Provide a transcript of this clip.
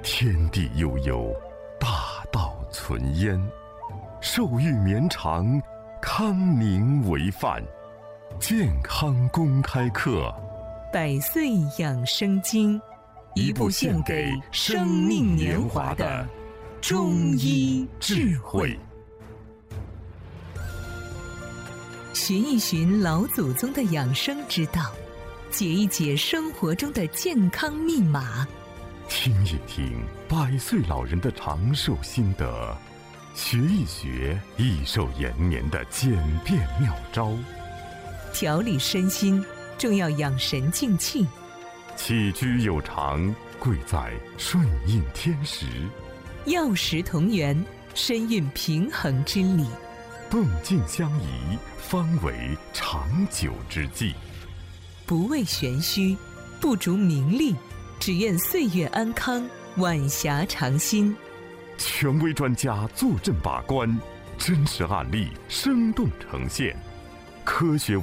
天地悠悠，大道存焉。寿育绵长，康宁为范。健康公开课， 百岁养生经， 一部献给生命年华的中医智慧。 寻一寻老祖宗的养生之道，解一解生活中的健康密码， 听一听100岁老人的长寿心得，学一学益寿延年的简便妙招。 调理身心，重要养神静气。 起居有常，贵在顺应天时。 药食同源，身运平衡之理。 动静相宜，方为长久之计。 不为玄虚，不逐名利，只愿岁月安康，晚霞长新。 权威专家坐镇把关，真实案例生动呈现，科学